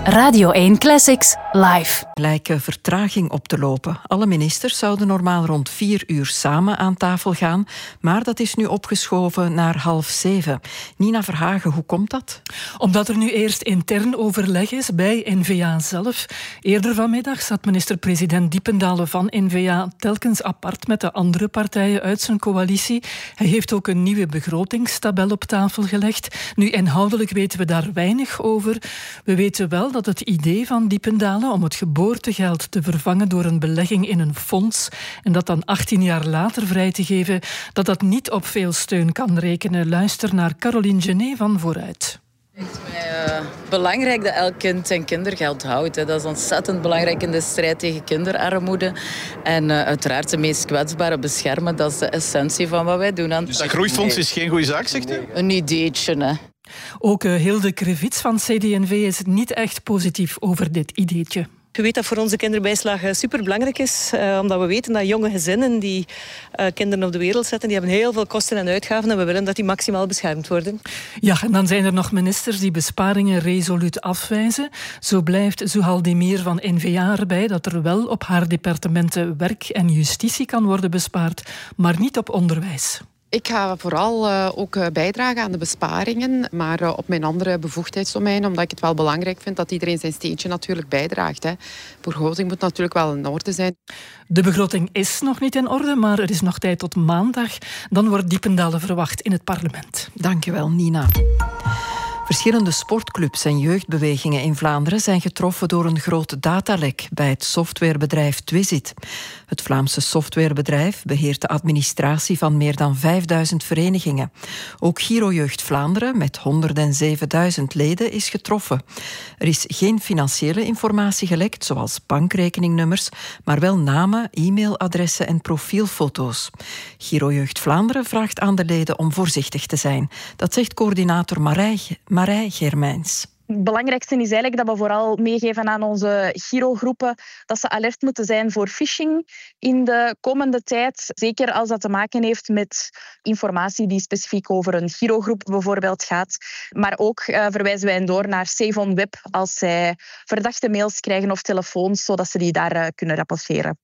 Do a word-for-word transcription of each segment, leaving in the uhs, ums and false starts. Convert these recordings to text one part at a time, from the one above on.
Radio één Classics live. Lijken vertraging op te lopen. Alle ministers zouden normaal rond vier uur samen aan tafel gaan, maar dat is nu opgeschoven naar half zeven. Nina Verhagen, hoe komt dat? Omdat er nu eerst intern overleg is bij N V A zelf. Eerder vanmiddag zat minister-president Diependalle van N V A telkens apart met de andere partijen uit zijn coalitie. Hij heeft ook een nieuwe begrotingstabel op tafel gelegd. Nu, inhoudelijk weten we daar weinig over. We weten wel dat het idee van Diependalle om het geboortegeld te vervangen door een belegging in een fonds en dat dan achttien jaar later vrij te geven, dat dat niet op veel steun kan rekenen. Luister naar Caroline Genet van Vooruit. Het is mij uh, belangrijk dat elk kind zijn kindergeld houdt. Hè. Dat is ontzettend belangrijk in de strijd tegen kinderarmoede. En uh, uiteraard de meest kwetsbaren beschermen. Dat is de essentie van wat wij doen. Aan dus dat groeifonds is geen goede zaak, zegt u? Een ideetje, hè. Ook uh, Hilde Krevits van C D en V is niet echt positief over dit ideetje. Je weet dat voor onze kinderbijslag superbelangrijk is, uh, omdat we weten dat jonge gezinnen die uh, kinderen op de wereld zetten, die hebben heel veel kosten en uitgaven en we willen dat die maximaal beschermd worden. Ja, en dan zijn er nog ministers die besparingen resoluut afwijzen. Zo blijft Zuhaldemir van N V A erbij dat er wel op haar departementen werk en justitie kan worden bespaard, maar niet op onderwijs. Ik ga vooral uh, ook uh, bijdragen aan de besparingen, maar uh, op mijn andere bevoegdheidsdomein, omdat ik het wel belangrijk vind dat iedereen zijn steentje natuurlijk bijdraagt. Hè. De begroting moet natuurlijk wel in orde zijn. De begroting is nog niet in orde, maar er is nog tijd tot maandag. Dan wordt Diependalle verwacht in het parlement. Dankjewel, Nina. Verschillende sportclubs en jeugdbewegingen in Vlaanderen zijn getroffen door een groot datalek bij het softwarebedrijf Twizit. Het Vlaamse softwarebedrijf beheert de administratie van meer dan vijfduizend verenigingen. Ook Girojeugd Vlaanderen met honderdzevenduizend leden is getroffen. Er is geen financiële informatie gelekt, zoals bankrekeningnummers, maar wel namen, e-mailadressen en profielfoto's. Girojeugd Vlaanderen vraagt aan de leden om voorzichtig te zijn. Dat zegt coördinator Marij Marij Germijns. Het belangrijkste is eigenlijk dat we vooral meegeven aan onze girogroepen dat ze alert moeten zijn voor phishing in de komende tijd. Zeker als dat te maken heeft met informatie die specifiek over een girogroep bijvoorbeeld gaat. Maar ook uh, verwijzen wij hen door naar Save on Web als zij verdachte mails krijgen of telefoons, zodat ze die daar uh, kunnen rapporteren.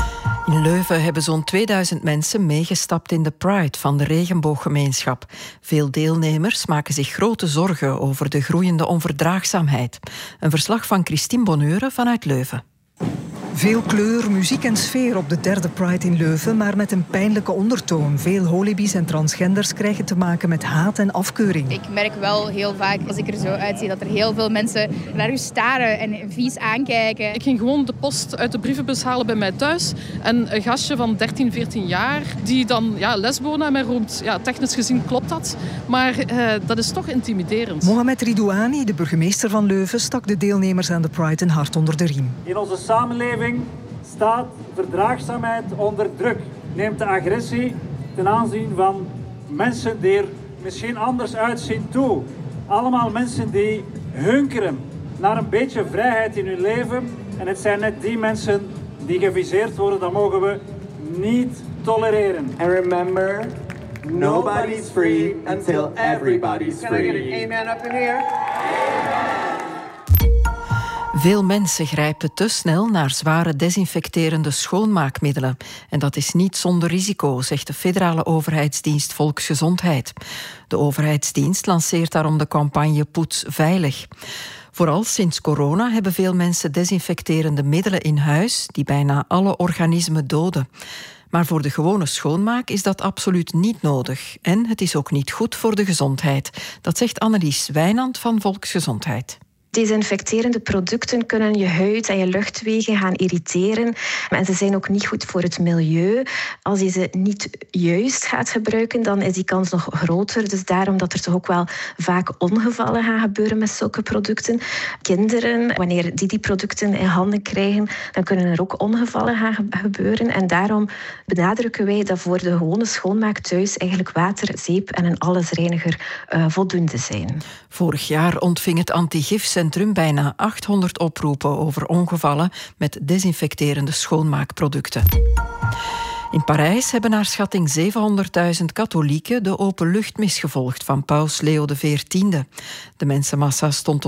In Leuven hebben zo'n tweeduizend mensen meegestapt in de Pride van de regenbooggemeenschap. Veel deelnemers maken zich grote zorgen over de groeiende onverdraagzaamheid. Een verslag van Christine Bonheure vanuit Leuven. Veel kleur, muziek en sfeer op de derde Pride in Leuven, maar met een pijnlijke ondertoon. Veel holibies en transgenders krijgen te maken met haat en afkeuring. Ik merk wel heel vaak, als ik er zo uitzie, dat er heel veel mensen naar u staren en vies aankijken. Ik ging gewoon de post uit de brievenbus halen bij mij thuis. En een gastje van dertien, veertien jaar, die dan ja, lesbo naar mij roept. Ja, technisch gezien klopt dat, maar eh, dat is toch intimiderend. Mohamed Ridouani, de burgemeester van Leuven, stak de deelnemers aan de Pride een hart onder de riem. In onze samenleving staat verdraagzaamheid onder druk. Neemt de agressie ten aanzien van mensen die er misschien anders uitzien toe. Allemaal mensen die hunkeren naar een beetje vrijheid in hun leven. En het zijn net die mensen die geviseerd worden. Dat mogen we niet tolereren. And remember, nobody's free until everybody's free. Can I get an amen up in here? Veel mensen grijpen te snel naar zware desinfecterende schoonmaakmiddelen. En dat is niet zonder risico, zegt de federale overheidsdienst Volksgezondheid. De overheidsdienst lanceert daarom de campagne Poets Veilig. Vooral sinds corona hebben veel mensen desinfecterende middelen in huis die bijna alle organismen doden. Maar voor de gewone schoonmaak is dat absoluut niet nodig. En het is ook niet goed voor de gezondheid. Dat zegt Annelies Wijnand van Volksgezondheid. Desinfecterende producten kunnen je huid en je luchtwegen gaan irriteren. En ze zijn ook niet goed voor het milieu. Als je ze niet juist gaat gebruiken, dan is die kans nog groter. Dus daarom dat er toch ook wel vaak ongevallen gaan gebeuren met zulke producten. Kinderen, wanneer die die producten in handen krijgen, dan kunnen er ook ongevallen gaan gebeuren. En daarom benadrukken wij dat voor de gewone schoonmaak thuis eigenlijk water, zeep en een allesreiniger uh, voldoende zijn. Vorig jaar ontving het antigifcentrum bijna achthonderd oproepen over ongevallen met desinfecterende schoonmaakproducten. In Parijs hebben naar schatting zevenhonderdduizend katholieken de openluchtmis gevolgd van paus Leo de veertiende. De mensenmassa stond